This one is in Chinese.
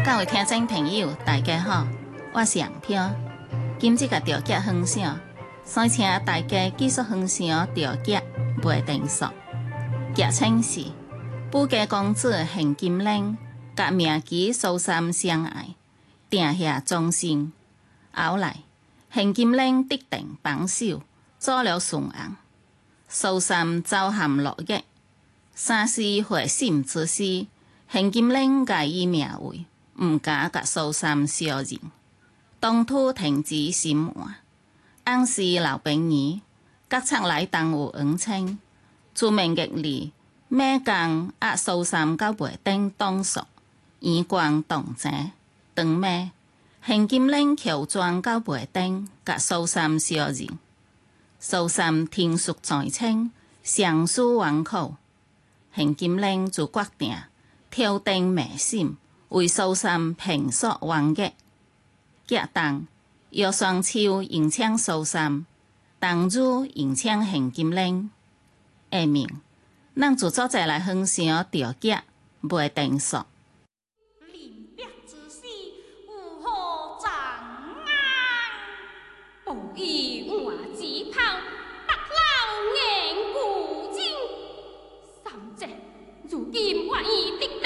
各位聽眾朋友，大家好，我是楊飄。今日個調腳分享，所以請大家繼續分享調腳袂定數。腳稱是寶家公子現金蓮，甲名妓蘇三相愛，定下終身。後來現金蓮得定榜首，做了順翁。蘇三遭陷落獄，3世會心之時，現金蓮改以名為。毋敢甲蘇三相認，當初停止心換，翁是老朋友，各出來當有恩情。出面嘅里，每工壓蘇三到袂頂當數，眼光動靜，當暝現金蓮喬裝到袂頂，甲蘇三相認。蘇三聽說在清，相思萬苦，現金蓮就決定挑燈迷心。為蘇三平索冤獄，腳當要雙手迎請蘇三，當日迎請現金蓮。下面，咱就做者來分享調腳袂定數。 臨別之時，有何狀啊？無意換紙炮，白老眼古今。三姐如今願意的。